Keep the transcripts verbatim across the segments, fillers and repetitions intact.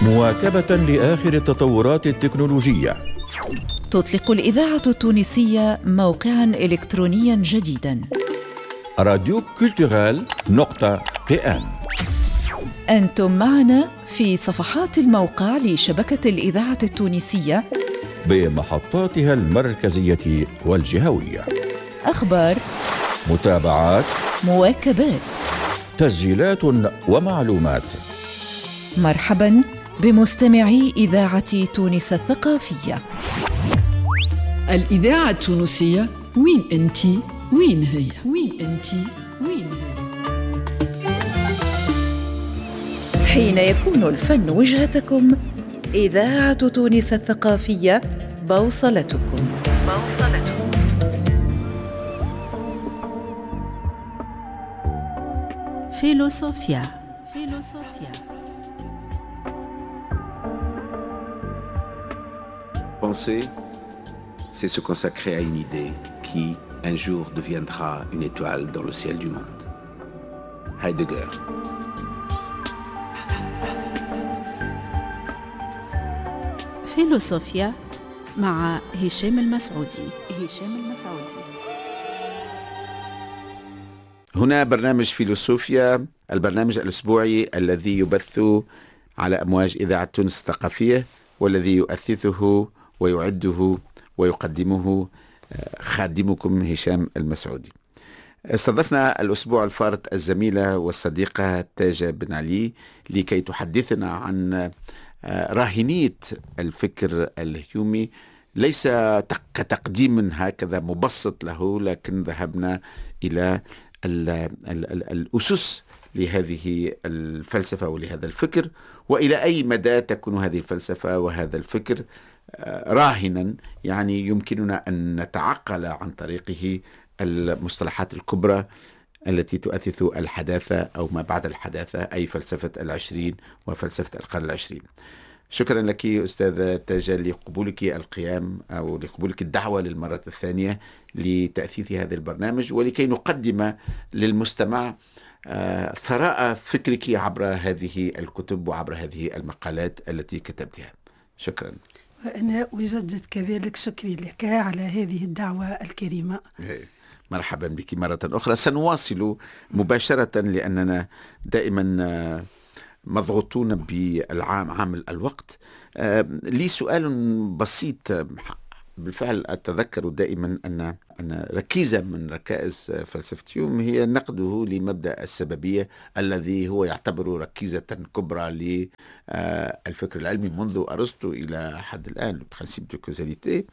مواكبة لآخر التطورات التكنولوجية. تطلق الإذاعة التونسية موقعاً إلكترونياً جديداً، راديو كولتورال نقطة تي إن. أنتم معنا في صفحات الموقع لشبكة الإذاعة التونسية بمحطاتها المركزية والجهوية، أخبار، متابعات، مواكبات، تسجيلات ومعلومات. مرحباً بمستمعي إذاعة تونس الثقافية. الإذاعة التونسية، وين أنتي؟ وين هي؟ وين أنتي؟ وين هي؟ حين يكون الفن وجهتكم، إذاعة تونس الثقافية بوصلتكم. بوصلتكم. فيلوسوفيا. فيلوسوفيا. Penser, c'est se consacrer à une idée qui, un jour, deviendra une étoile dans le ciel du monde. Heidegger. فيلوسوفيا مع هشام المسعودي. هشام المسعودي. هنا برنامج فيلوسوفيا، البرنامج الأسبوعي الذي يبث على أمواج إذاعة تونس الثقافية، والذي يؤثثه ويعده ويقدمه خادمكم هشام المسعودي. استضفنا الأسبوع الفارط الزميلة والصديقة تاجة بن علي لكي تحدثنا عن راهنية الفكر الهيومي، ليس كتقديم هكذا مبسط له، لكن ذهبنا إلى ال ال ال الأسس لهذه الفلسفة ولهذا الفكر، وإلى أي مدى تكون هذه الفلسفة وهذا الفكر راهنا، يعني يمكننا أن نتعقل عن طريقه المصطلحات الكبرى التي تؤثث الحداثة أو ما بعد الحداثة، أي فلسفة العشرين وفلسفة القرن العشرين. شكرا لك أستاذة تاجة لقبولك القيام أو لقبولك الدعوة للمرة الثانية لتأثيث هذا البرنامج، ولكي نقدم للمستمع ثراء فكرك عبر هذه الكتب وعبر هذه المقالات التي كتبتها. شكرا. وأنا أجدد كذلك شكري لك على هذه الدعوة الكريمة. مرحبا بك مرة أخرى. سنواصل مباشرة لأننا دائما مضغوطون بالعام عامل الوقت. لي سؤال بسيط. بالفعل أتذكر دائما أن أن ركيزة من ركائز فلسفة هيوم هي نقده لمبدأ السببية، الذي هو يعتبر ركيزة كبرى للفكر العلمي منذ أرسطو إلى حد الآن، البرانسيب دو كوزاليتي.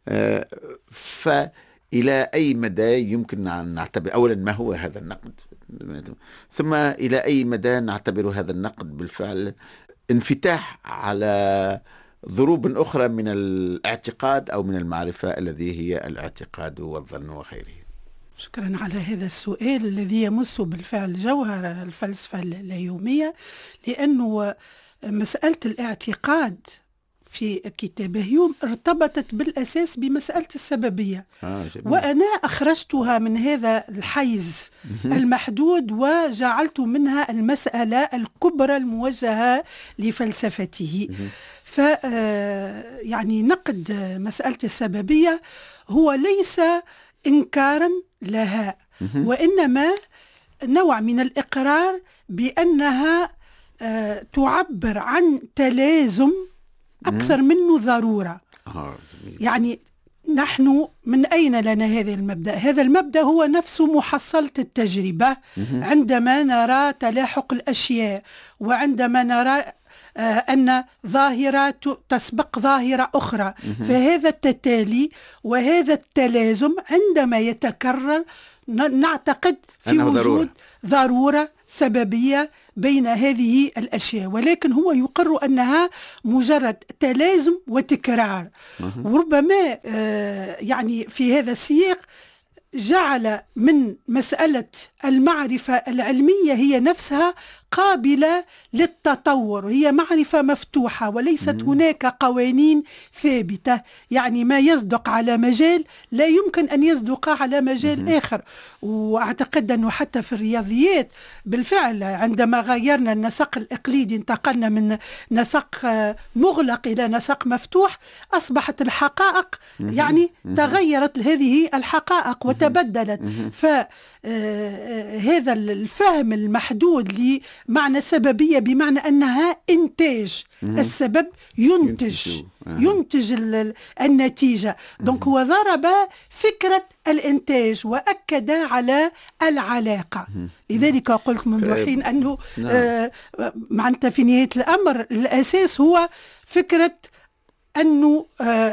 فإلى أي مدى يمكن أن نعتبر، أولا ما هو هذا النقد، ثم إلى أي مدى نعتبر هذا النقد بالفعل انفتاح على ضروب أخرى من الاعتقاد أو من المعرفة، الذي هي الاعتقاد والظن وخيره. شكرا على هذا السؤال الذي يمس بالفعل جوهر الفلسفة الهيومية، لأنه مسألة الاعتقاد في كتاب هيوم ارتبطت بالأساس بمسألة السببية. آه وأنا أخرجتها من هذا الحيز المحدود وجعلت منها المسألة الكبرى الموجهة لفلسفته. ف يعني نقد مسألة السببية هو ليس إنكارا لها، وإنما نوع من الإقرار بأنها تعبر عن تلازم أكثر منه ضرورة. يعني نحن من أين لنا هذا المبدأ؟ هذا المبدأ هو نفسه محصلة التجربة. عندما نرى تلاحق الأشياء، وعندما نرى أن ظاهرة تسبق ظاهرة أخرى، فهذا التتالي وهذا التلازم عندما يتكرر نعتقد في وجود ضرورة. ضرورة سببية بين هذه الأشياء، ولكن هو يقر أنها مجرد تلازم وتكرار. وربما يعني في هذا السياق جعل من مسألة المعرفة العلمية هي نفسها قابلة للتطور، هي معرفة مفتوحة وليست مم. هناك قوانين ثابتة، يعني ما يصدق على مجال لا يمكن أن يصدق على مجال مم. آخر. وأعتقد أنه حتى في الرياضيات بالفعل عندما غيرنا النسق الإقليدي انتقلنا من نسق مغلق إلى نسق مفتوح، أصبحت الحقائق مم. يعني مم. تغيرت هذه الحقائق مم. وتبدلت. فهذا الفهم المحدود لمعنى السببية بمعنى أنها إنتاج، مم. السبب ينتج ينتج النتيجة. دونك هو ضرب فكرة الإنتاج وأكد على العلاقة. لذلك قلت منذ حين أنه آه معناتها في نهاية الأمر الأساس هو فكرة أنه آه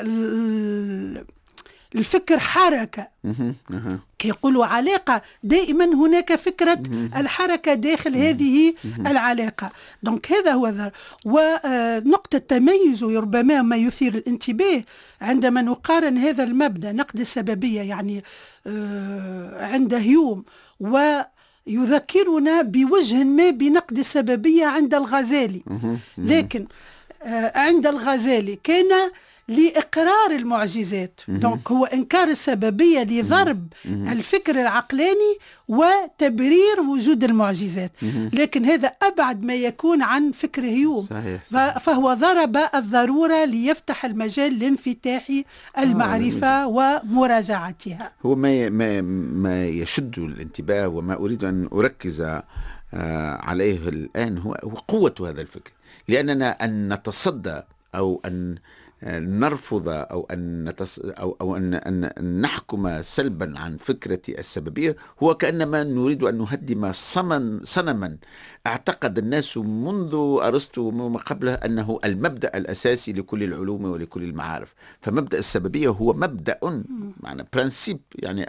الفكر حركة، كي يقولوا علاقة، دائما هناك فكرة الحركة داخل هذه العلاقة. دونك هذا هو ذا. ونقطة تميز ربما ما يثير الانتباه عندما نقارن هذا المبدأ نقد السببية يعني عند هيوم ويذكرنا بوجه ما بنقد السببية عند الغزالي، لكن عند الغزالي كان لإقرار المعجزات. دونك هو إنكار السببية لضرب الفكر العقلاني وتبرير وجود المعجزات، لكن هذا أبعد ما يكون عن فكر هيوم. صحيح. فهو ضرب الضرورة ليفتح المجال لانفتاح المعرفة آه ومراجعتها. هو ما ما ما يشد الانتباه وما أريد أن أركز عليه الآن هو قوة هذا الفكر، لأننا أن نتصدى أو أن نرفض أو أن نتص... أو أو أن أن نحكم سلبا عن فكرة السببية هو كأنما نريد أن نهدم صمن صنما اعتقد الناس منذ أرسطو وما قبله أنه المبدأ الأساسي لكل العلوم ولكل المعارف. فمبدأ السببية هو مبدأ معنى برانسيب، يعني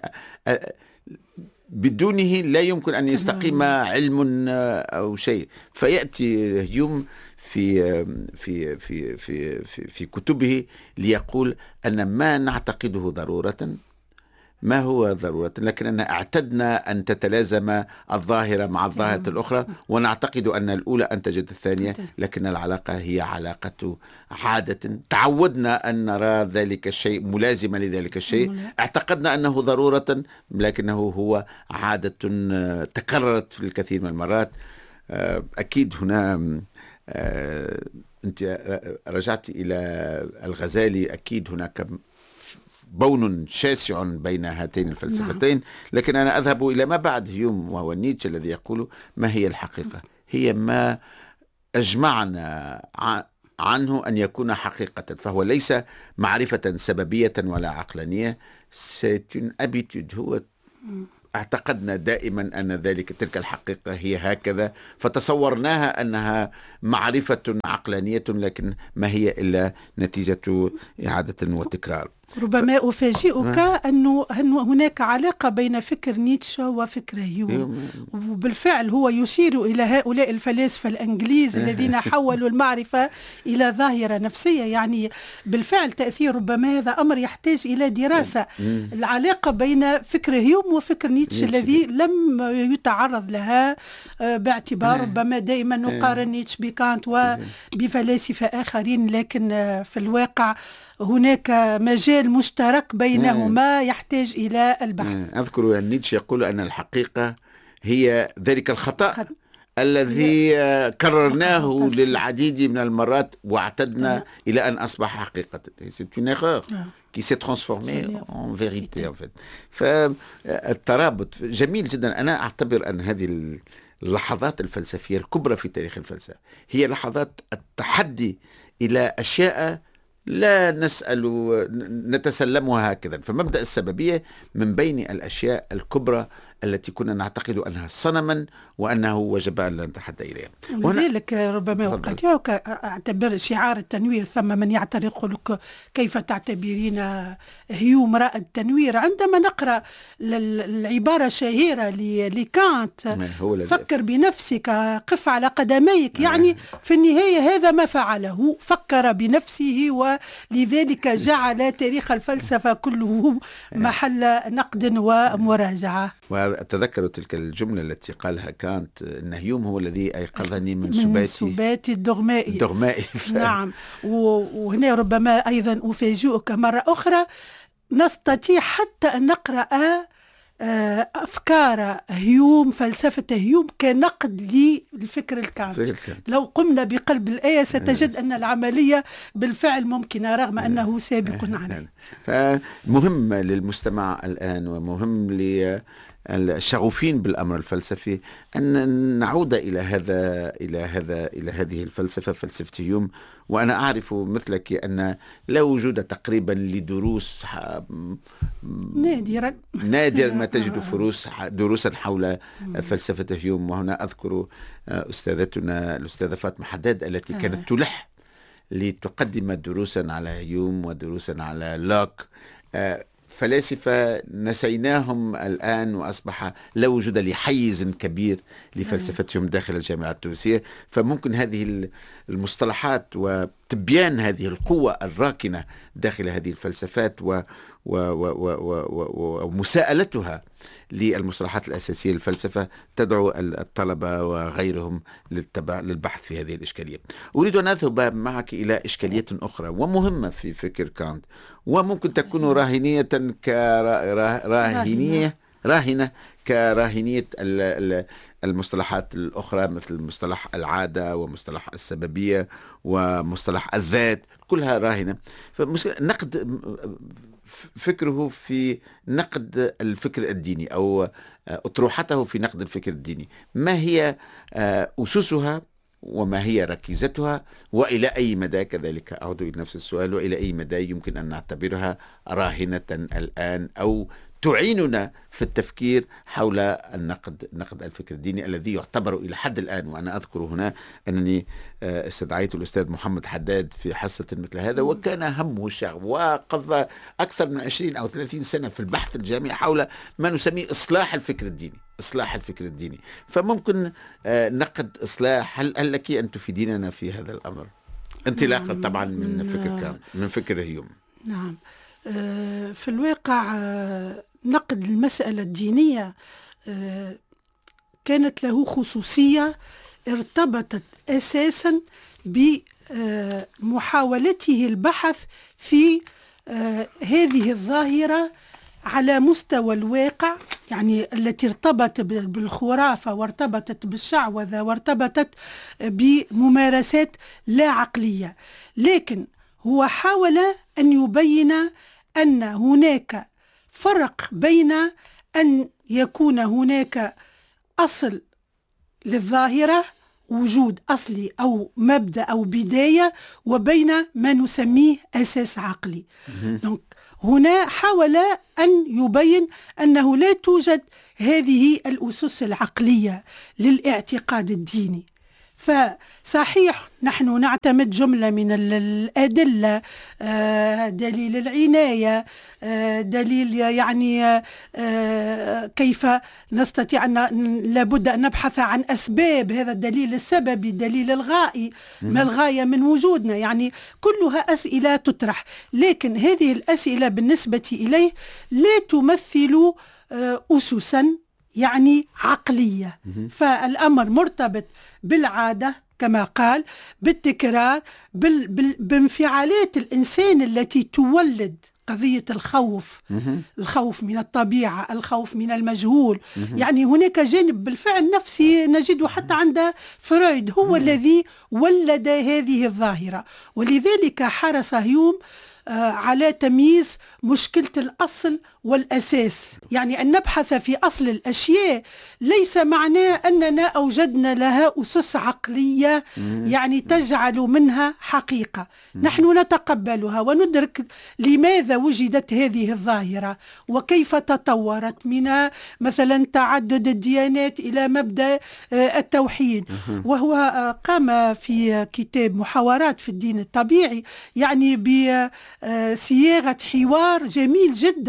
بدونه لا يمكن أن يستقيم علم أو شيء. فيأتي هيوم في في في في في, في كتبه ليقول أن ما نعتقده ضرورة ما هو ضرورة، لكننا اعتدنا أن تتلازم الظاهرة مع الظاهرة الأخرى، ونعتقد أن الأولى أنتجت الثانية، لكن العلاقة هي علاقة عادة. تعودنا أن نرى ذلك الشيء ملازما لذلك الشيء، اعتقدنا أنه ضرورة لكنه هو عادة تكررت في الكثير من المرات. أكيد هنا أنت رجعت إلى الغزالي، أكيد هناك بون شاسع بين هاتين الفلسفتين. لكن أنا أذهب إلى ما بعد هيوم وهو نيتشه الذي يقول ما هي الحقيقة؟ هي ما أجمعنا عنه أن يكون حقيقة، فهو ليس معرفة سببية ولا عقلانية، c'est une habitude. هو اعتقدنا دائما أن ذلك تلك الحقيقة هي هكذا، فتصورناها أنها معرفة عقلانية، لكن ما هي إلا نتيجة إعادة وتكرار. ربما أفاجئك أنه هناك علاقة بين فكر نيتشه وفكر هيوم، وبالفعل هو يشير إلى هؤلاء الفلاسفة الإنجليز الذين حولوا المعرفة إلى ظاهرة نفسية. يعني بالفعل تأثير ربما هذا أمر يحتاج إلى دراسة، العلاقة بين فكر هيوم وفكر نيتشه الذي لم يتعرض لها باعتبار ربما دائما نقارن نيتشه بكانت وبفلاسفة آخرين، لكن في الواقع هناك مجال مشترك بينهما يحتاج إلى البحث. أذكر أن نيتشه يقول أن الحقيقة هي ذلك الخطأ خط... الذي كررناه للعديد من المرات واعتدنا إلى أن أصبح حقيقة. C'est une erreur qui s'est transformée en vérité en fait. فالترابط جميل جدا. أنا أعتبر أن هذه اللحظات الفلسفية الكبرى في تاريخ الفلسفة هي لحظات التحدي إلى أشياء لا نسأل نتسلمها هكذا. فمبدأ السببية من بين الأشياء الكبرى التي كنا نعتقد أنها صنما وأنه وجب أن لا نتحدى إليها. ولذلك ربما أقاطعك، أعتبر شعار التنوير ثم من يعترض لك كيف تعتبرين هيوم رأى التنوير. عندما نقرأ العبارة الشهيرة لكانت فكر بنفسك قف على قدميك، يعني في النهاية هذا ما فعله، فكر بنفسه، ولذلك جعل تاريخ الفلسفة كله محل نقد ومراجعة. وأتذكر تلك الجملة التي قالها كانت أن هيوم هو الذي أيقظني من, من سباتي سباتي الدغمائي, الدغمائي. ف... نعم. وهنا ربما أيضا أفاجئك مرة أخرى، نستطيع حتى أن نقرأ أفكار هيوم، فلسفة هيوم كنقد للفكر الكانت. لو قمنا بقلب الآية ستجد أن العملية بالفعل ممكنة رغم أنه سابق عليه. فمهم للمستمع الآن ومهم للشغوفين بالأمر الفلسفي أن نعود إلى هذا إلى هذا إلى هذه الفلسفة، فلسفة هيوم. وأنا أعرف مثلك أن لا وجود تقريبا لدروس نادرا نادر ما تجد فروس دروسا حول فلسفة هيوم. وهنا أذكر أستاذتنا الأستاذة فاطمة حداد التي كانت تلح لتقدم دروسا على هيوم ودروسا على لوك، فلاسفة نسيناهم الآن، وأصبح لا وجود لحيز كبير لفلسفتهم داخل الجامعة التونسية. فممكن هذه المصطلحات وتبيان هذه القوة الراكنة داخل هذه الفلسفات ومساءلتها للمصطلحات الأساسية للفلسفة تدعو الطلبة وغيرهم للبحث في هذه الإشكالية. أريد أن أذهب معك إلى إشكالية أخرى ومهمة في فكر كانت، وممكن تكون راهنية كراهنية راهنة كراهنية المصطلحات الأخرى مثل مصطلح العادة ومصطلح السببية ومصطلح الذات، كلها راهنة. فنقد فكره في نقد الفكر الديني أو أطروحته في نقد الفكر الديني، ما هي أسسها وما هي ركيزتها، وإلى أي مدى، كذلك أعود إلى نفس السؤال، وإلى أي مدى يمكن أن نعتبرها راهنة الآن أو تعيننا في التفكير حول النقد نقد الفكر الديني الذي يعتبر إلى حد الآن. وأنا أذكر هنا أنني استدعيت الأستاذ محمد حداد في حصة مثل هذا، وكان همه الشغف وقضى أكثر من عشرين أو ثلاثين سنة في البحث الجامعي حول ما نسميه إصلاح الفكر الديني إصلاح الفكر الديني. فممكن نقد إصلاح، هل, هل لك أن تفيديننا في هذا الأمر انطلاقا طبعا من فكر كان من فكر هيوم؟ نعم. في الواقع نقد المسألة الدينية كانت له خصوصية ارتبطت أساسا بمحاولته البحث في هذه الظاهرة على مستوى الواقع، يعني التي ارتبطت بالخرافة وارتبطت بالشعوذة وارتبطت بممارسات لا عقلية. لكن هو حاول أن يبين أن هناك فرق بين أن يكون هناك أصل للظاهرة، وجود أصلي أو مبدأ أو بداية، وبين ما نسميه أساس عقلي. هنا حاول أن يبين أنه لا توجد هذه الأسس العقلية للاعتقاد الديني. فصحيح نحن نعتمد جملة من الأدلة، دليل العناية، دليل يعني كيف نستطيع أن لابد أن نبحث عن أسباب، هذا الدليل السببي، الدليل الغائي، ما الغاية من وجودنا، يعني كلها أسئلة تطرح. لكن هذه الأسئلة بالنسبة إليه لا تمثل أسسا يعني عقلية. فالأمر مرتبط بالعادة كما قال، بالتكرار، بال... بال... بانفعالات الإنسان التي تولد قضية الخوف، الخوف من الطبيعة، الخوف من المجهول. يعني هناك جانب بالفعل نفسي نجده حتى عند فرويد، هو الذي ولد هذه الظاهرة. ولذلك حرص هيوم على تمييز مشكلة الأصل والأساس، يعني أن نبحث في أصل الأشياء ليس معناه أننا أوجدنا لها أسس عقلية يعني تجعل منها حقيقة. نحن نتقبلها وندرك لماذا وجدت هذه الظاهرة وكيف تطورت من مثلا تعدد الديانات إلى مبدأ التوحيد. وهو قام في كتاب محاورات في الدين الطبيعي يعني بصياغة حوار جميل جدا بين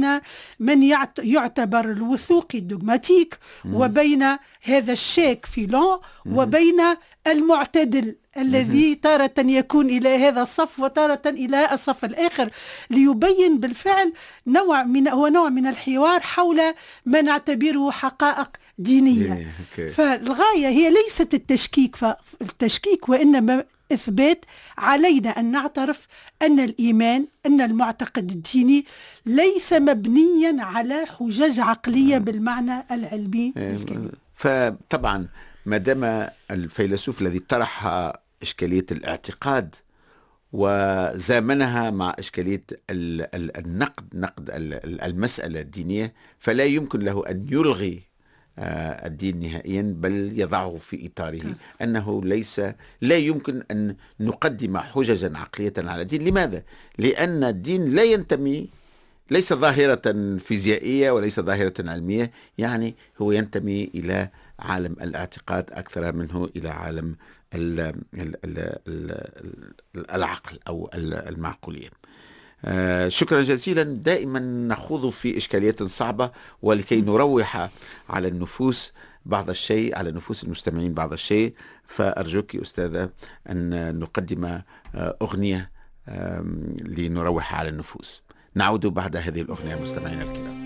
بين من يعتبر الوثوقي الدوغماتيك وبين هذا الشاك فيلون وبين المعتدل الذي تارة يكون إلى هذا الصف وتارة إلى الصف الآخر، ليبين بالفعل نوع من هو نوع من الحوار حول ما نعتبره حقائق دينية. فالغاية هي ليست التشكيك، فالتشكيك وإنما إثبات علينا أن نعترف أن الإيمان أن المعتقد الديني ليس مبنيا على حجج عقلية بالمعنى العلمي الكلمة. فطبعا ما دام الفيلسوف الذي طرح إشكالية الاعتقاد وزامنها مع إشكالية النقد نقد المسألة الدينية، فلا يمكن له أن يلغي الدين نهائيا، بل يضعه في إطاره أنه ليس لا يمكن أن نقدم حججا عقلية على الدين. لماذا؟ لأن الدين لا ينتمي، ليس ظاهرة فيزيائية وليس ظاهرة علمية، يعني هو ينتمي إلى عالم الاعتقاد أكثر منه إلى عالم ال ال ال ال العقل أو المعقولية. آه شكرا جزيلا. دائما نخوض في إشكاليات صعبة، ولكي نروح على النفوس بعض الشيء، على نفوس المستمعين بعض الشيء، فأرجوك أستاذة أن نقدم آه أغنية آه لنروح على النفوس. نعود بعد هذه الأغنية مستمعينا الكرام.